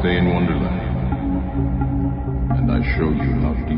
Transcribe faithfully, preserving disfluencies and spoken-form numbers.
stay in Wonderland. And I show you how deep